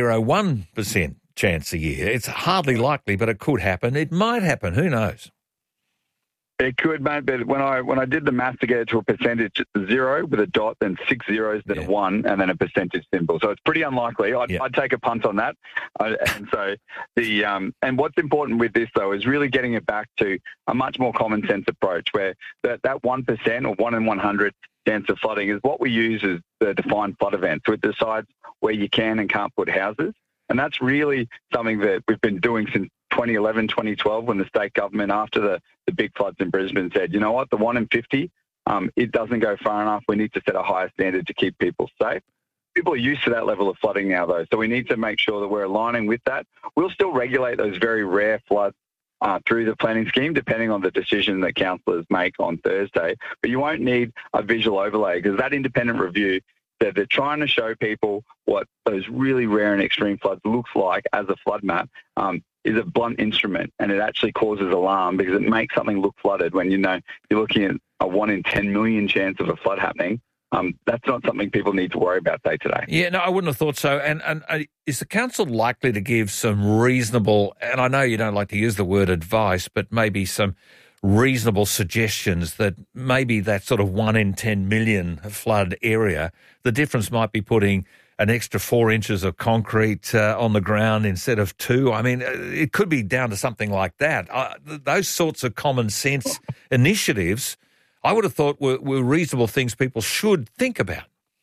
0.001% chance a year. It's hardly likely, but it could happen. It might happen. Who knows? It could, mate, but when I did the math to get it to a percentage, it's 0 with a dot, then 6 zeros, then a 1, and then a percentage symbol. So it's pretty unlikely. I'd take a punt on that. And so and what's important with this, though, is really getting it back to a much more common sense approach, where that 1% or 1 in 100 chance of flooding is what we use as the defined flood event. So it decides where you can and can't put houses. And that's really something that we've been doing since 2011, 2012, when the state government, after the big floods in Brisbane, said, you know what, the 1 in 50, it doesn't go far enough. We need to set a higher standard to keep people safe. People are used to that level of flooding now, though, so we need to make sure that we're aligning with that. We'll still regulate those very rare floods through the planning scheme, depending on the decision that councillors make on Thursday. But you won't need a visual overlay, because that independent review, that they're trying to show people what those really rare and extreme floods looks like as a flood map, is a blunt instrument, and it actually causes alarm because it makes something look flooded when you're looking at a 1 in 10 million chance of a flood happening. That's not something people need to worry about day to day. Yeah, no, I wouldn't have thought so. And is the council likely to give some reasonable, and I know you don't like to use the word advice, but maybe some reasonable suggestions that maybe that sort of 1 in 10 million flood area, the difference might be putting an extra 4 inches of concrete on the ground instead of 2. I mean, it could be down to something like that. Those sorts of common sense initiatives, I would have thought were reasonable things people should think about.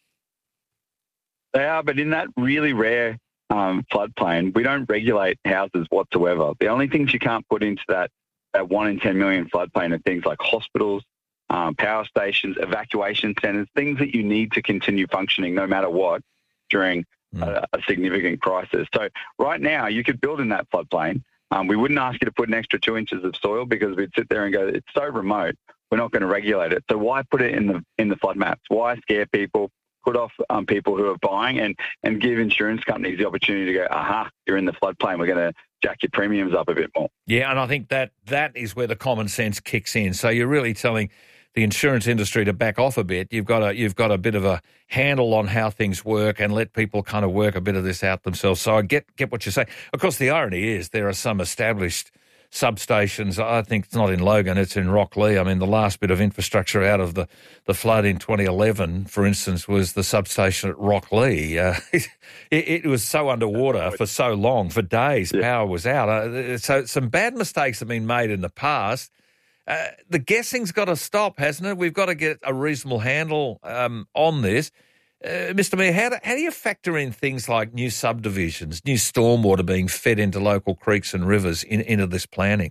They are, but in that really rare floodplain, we don't regulate houses whatsoever. The only things you can't put into that 1 in 10 million floodplain are things like hospitals, power stations, evacuation centres, things that you need to continue functioning no matter what during a significant crisis. So right now you could build in that floodplain. We wouldn't ask you to put an extra 2 inches of soil because we'd sit there and go, it's so remote, we're not going to regulate it. So why put it in the flood maps? Why scare people, put off people who are buying, and give insurance companies the opportunity to go, aha, you're in the floodplain, we're going to jack your premiums up a bit more. Yeah, and I think that is where the common sense kicks in. So you're really telling the insurance industry to back off a bit. You've got a bit of a handle on how things work and let people kind of work a bit of this out themselves. So I get what you're saying. Of course, the irony is there are some established substations. I think it's not in Logan, it's in Rocklea. I mean, the last bit of infrastructure out of the flood in 2011, for instance, was the substation at Rocklea. It was so underwater for so long, for days, power was out. So some bad mistakes have been made in the past. The guessing's got to stop, hasn't it? We've got to get a reasonable handle on this. Mr. Mayor, how do you factor in things like new subdivisions, new stormwater being fed into local creeks and rivers into this planning?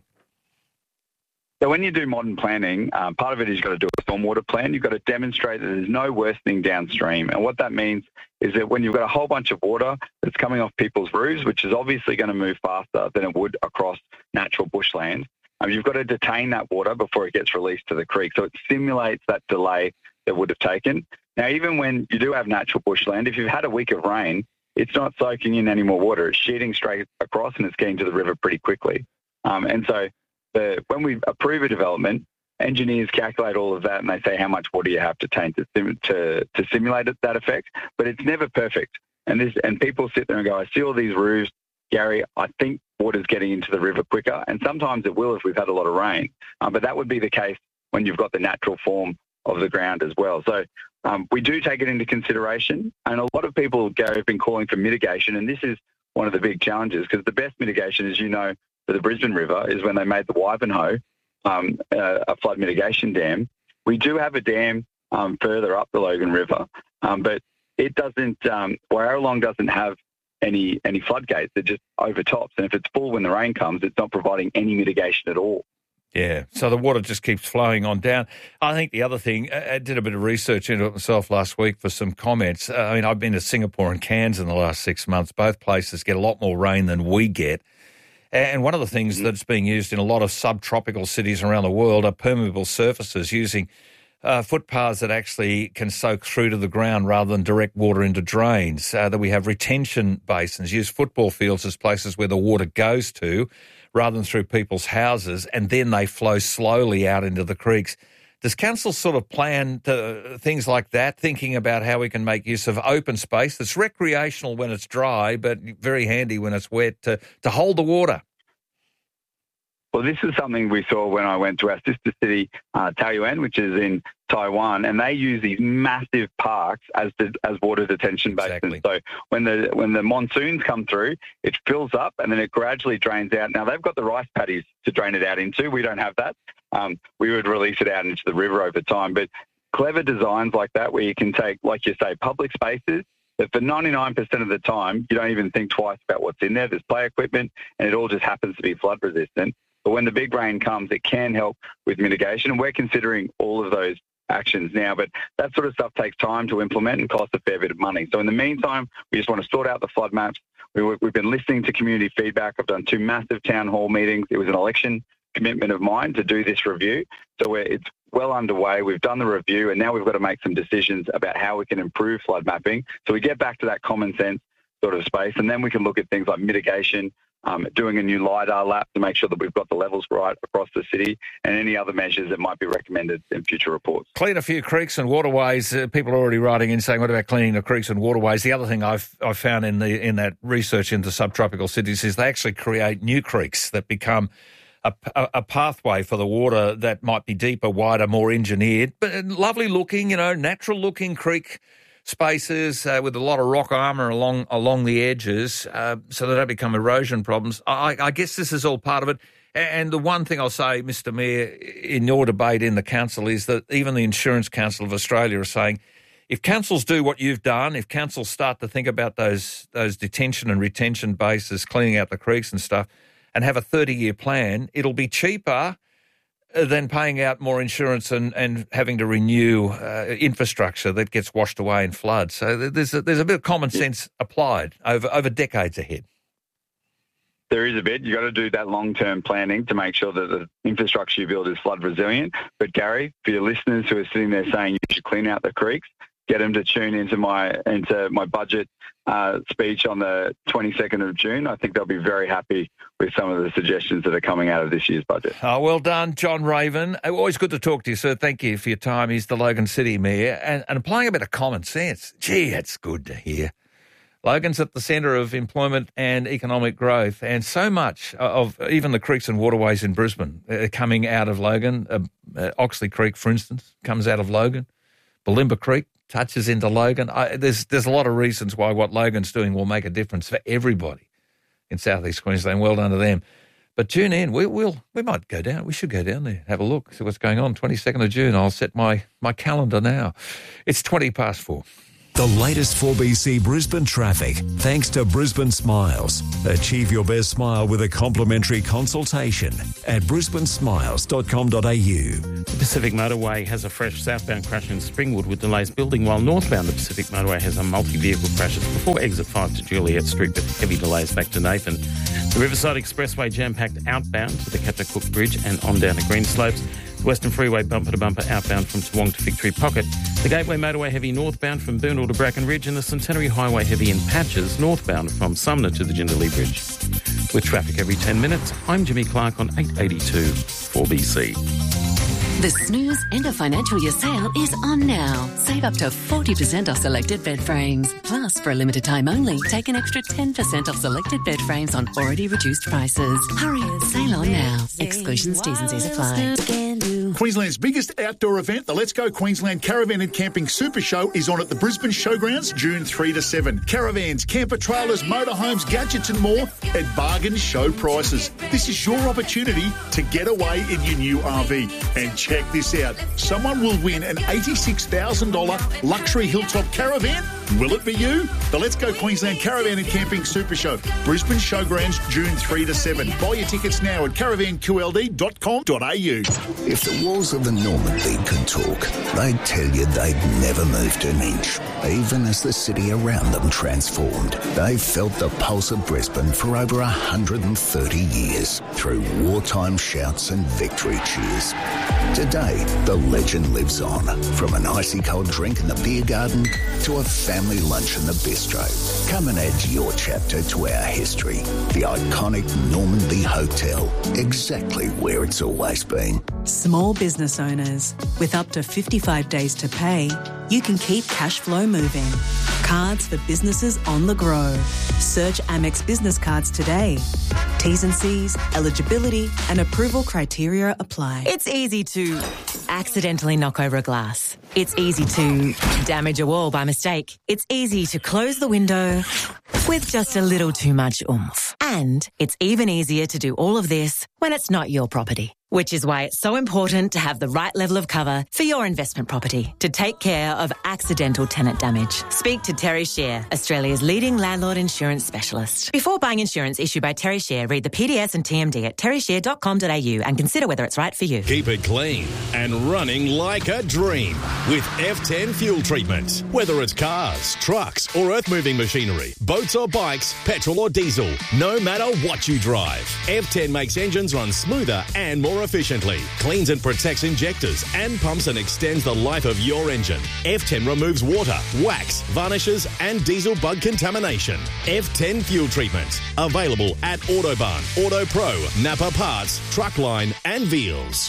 So when you do modern planning, part of it is you've got to do a stormwater plan. You've got to demonstrate that there's no worsening downstream. And what that means is that when you've got a whole bunch of water that's coming off people's roofs, which is obviously going to move faster than it would across natural bushland, you've got to detain that water before it gets released to the creek. So it simulates that delay that would have taken. Now, even when you do have natural bushland, if you've had a week of rain, it's not soaking in any more water. It's sheeting straight across and it's getting to the river pretty quickly. And so when we approve a development, engineers calculate all of that and they say how much water you have to take to simulate that effect. But it's never perfect. And people sit there and go, I see all these roofs, Gary, I think water's getting into the river quicker. And sometimes it will if we've had a lot of rain. But that would be the case when you've got the natural form of the ground as well. So we do take it into consideration. And a lot of people, Gary, have been calling for mitigation. And this is one of the big challenges because the best mitigation, as you know, for the Brisbane River is when they made the Wivenhoe a flood mitigation dam. We do have a dam further up the Logan River, but it doesn't, Warrawong doesn't have any floodgates. It just overtops. And if it's full when the rain comes, it's not providing any mitigation at all. Yeah, so the water just keeps flowing on down. I think the other thing, I did a bit of research into it myself last week for some comments. I mean, I've been to Singapore and Cairns in the last 6 months. Both places get a lot more rain than we get. And one of the things that's being used in a lot of subtropical cities around the world are permeable surfaces using footpaths that actually can soak through to the ground rather than direct water into drains, that we have retention basins, use football fields as places where the water goes to rather than through people's houses, and then they flow slowly out into the creeks. Does council sort of plan things like that, thinking about how we can make use of open space that's recreational when it's dry but very handy when it's wet to hold the water? Well, this is something we saw when I went to our sister city, Taoyuan, which is in Taiwan, and they use these massive parks as water detention basins. Exactly. So when the monsoons come through, it fills up and then it gradually drains out. Now, they've got the rice paddies to drain it out into. We don't have that. We would release it out into the river over time. But clever designs like that where you can take, like you say, public spaces, but for 99% of the time, you don't even think twice about what's in there. There's play equipment and it all just happens to be flood resistant. But when the big rain comes, it can help with mitigation. And we're considering all of those actions now. But that sort of stuff takes time to implement and costs a fair bit of money. So in the meantime, we just want to sort out the flood maps. We've been listening to community feedback. I've done 2 massive town hall meetings. It was an election commitment of mine to do this review. So it's well underway. We've done the review and now we've got to make some decisions about how we can improve flood mapping. So we get back to that common sense sort of space and then we can look at things like mitigation, doing a new LiDAR lap to make sure that we've got the levels right across the city and any other measures that might be recommended in future reports. Clean a few creeks and waterways. People are already writing in saying, what about cleaning the creeks and waterways? The other thing I've found in that research into subtropical cities is they actually create new creeks that become a pathway for the water that might be deeper, wider, more engineered, but lovely looking, natural looking creek spaces with a lot of rock armour along the edges so they don't become erosion problems. I guess this is all part of it. And the one thing I'll say, Mr. Mayor, in your debate in the council is that even the Insurance Council of Australia are saying if councils do what you've done, if councils start to think about those detention and retention bases, cleaning out the creeks and stuff, and have a 30-year plan, it'll be cheaper than paying out more insurance and having to renew infrastructure that gets washed away in floods. So there's a bit of common sense applied over decades ahead. There is a bit. You've got to do that long-term planning to make sure that the infrastructure you build is flood resilient. But Gary, for your listeners who are sitting there saying you should clean out the creeks, get them to tune into my budget speech on the 22nd of June. I think they'll be very happy with some of the suggestions that are coming out of this year's budget. Oh, well done, John Raven. Always good to talk to you, sir. Thank you for your time. He's the Logan City Mayor and applying a bit of common sense. Gee, that's good to hear. Logan's at the centre of employment and economic growth, and so much of even the creeks and waterways in Brisbane coming out of Logan. Oxley Creek, for instance, comes out of Logan. Bulimba Creek touches into Logan. There's a lot of reasons why what Logan's doing will make a difference for everybody in southeast Queensland. Well done to them. But tune in. We might go down. We should go down there, have a look, see what's going on. 22nd of June. I'll set my calendar now. It's 4:20. The latest 4BC Brisbane traffic, thanks to Brisbane Smiles. Achieve your best smile with a complimentary consultation at brisbanesmiles.com.au. The Pacific Motorway has a fresh southbound crash in Springwood with delays building, while northbound the Pacific Motorway has a multi-vehicle crashes before exit 5 to Juliet Street with heavy delays back to Nathan. The Riverside Expressway jam-packed outbound to the Captain Cook Bridge and on down to Greenslopes. The Western Freeway bumper-to-bumper outbound from Toowong to Victory Pocket. The Gateway Motorway heavy northbound from Boonall to Bracken Ridge, and the Centenary Highway heavy in patches northbound from Sumner to the Jindalee Bridge. With traffic every 10 minutes, I'm Jimmy Clark on 882 4BC. The Snooze End of Financial Year sale is on now. Save up to 40% off selected bed frames. Plus, for a limited time only, take an extra 10% off selected bed frames on already reduced prices. Hurry, sale on now. Exclusions, T's and C's apply. Queensland's biggest outdoor event, the Let's Go Queensland Caravan and Camping Super Show, is on at the Brisbane Showgrounds June 3 to 7. Caravans, camper trailers, motorhomes, gadgets and more at bargain show prices. This is your opportunity to get away in your new RV. And check this out. Someone will win an $86,000 luxury hilltop caravan. Will it be you? The Let's Go Queensland Caravan and Camping Super Show, Brisbane Showgrounds June 3 to 7. Buy your tickets now at caravanqld.com.au. If the walls of the Normandy could talk, they'd tell you they'd never moved an inch, even as the city around them transformed. They've felt the pulse of Brisbane for over 130 years, through wartime shouts and victory cheers. Today, the legend lives on, from an icy cold drink in the beer garden to a family lunch in the bistro. Come and add your chapter to our history. The iconic Normandy Hotel, exactly where it's always been. Small business owners, with up to 55 days to pay, you can keep cash flow moving. Cards for businesses on the grow. Search Amex Business Cards today. T's and C's, eligibility and approval criteria apply. It's easy to accidentally knock over a glass. It's easy to damage a wall by mistake. It's easy to close the window with just a little too much oomph. And it's even easier to do all of this when it's not your property. Which is why it's so important to have the right level of cover for your investment property to take care of accidental tenant damage. Speak to Terry Shear, Australia's leading landlord insurance specialist. Before buying insurance issued by Terry Shear, read the PDS and TMD at terryshear.com.au and consider whether it's right for you. Keep it clean and running like a dream with F10 fuel treatment. Whether it's cars, trucks or earth-moving machinery, boats or bikes, petrol or diesel, no matter what you drive, F10 makes engines run smoother and more efficiently, cleans and protects injectors and pumps and extends the life of your engine. F10 removes water, wax, varnishes and diesel bug contamination. F10 fuel treatment. Available at Autobarn, Auto Pro, Napa Parts, Truckline and Veals.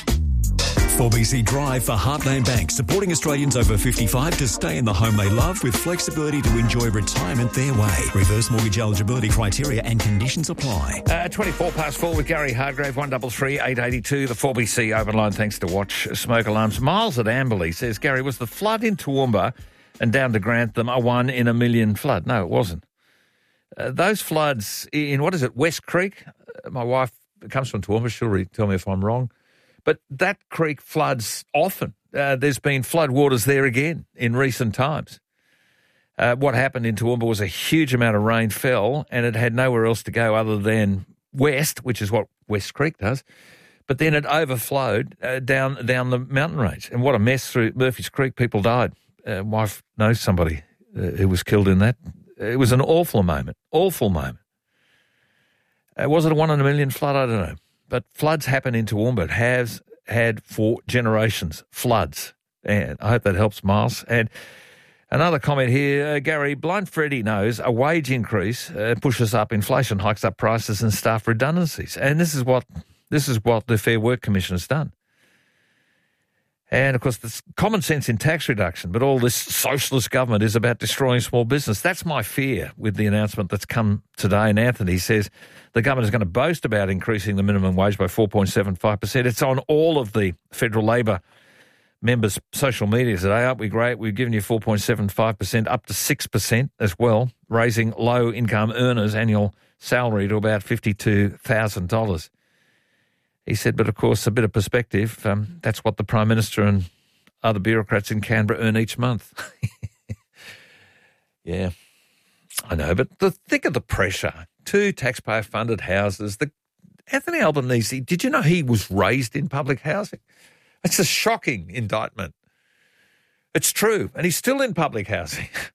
4BC Drive for Heartland Bank, supporting Australians over 55 to stay in the home they love with flexibility to enjoy retirement their way. Reverse mortgage eligibility criteria and conditions apply. 4:24 with Gary Hargrave, 133 882, the 4BC open line, thanks to Watch Smoke Alarms. Miles at Amberley says, Gary, was the flood in Toowoomba and down to Grantham a 1 in a million flood? No, it wasn't. Those floods in, West Creek? My wife comes from Toowoomba, she'll tell me if I'm wrong. But that creek floods often. There's been flood waters there again in recent times. What happened in Toowoomba was a huge amount of rain fell and it had nowhere else to go other than west, which is what West Creek does. But then it overflowed down the mountain range. And what a mess through Murphy's Creek. People died. Wife knows somebody who was killed in that. It was an awful moment. Was it a 1 in a million flood? I don't know. But floods happen in Toowoomba. It has had for generations, floods. And I hope that helps, Miles. And another comment here, Gary, Blind Freddie knows a wage increase pushes up inflation, hikes up prices and staff redundancies. And this is what the Fair Work Commission has done. And, of course, there's common sense in tax reduction, but all this socialist government is about destroying small business. That's my fear with the announcement that's come today. And Anthony says the government is going to boast about increasing the minimum wage by 4.75%. It's on all of the federal Labor members' social media today. Aren't we great? We've given you 4.75% up to 6% as well, raising low-income earners' annual salary to about $52,000. He said, but of course, a bit of perspective, that's what the Prime Minister and other bureaucrats in Canberra earn each month. Yeah, I know, but think of the pressure. 2 taxpayer-funded houses. Anthony Albanese, did you know he was raised in public housing? It's a shocking indictment. It's true, and he's still in public housing.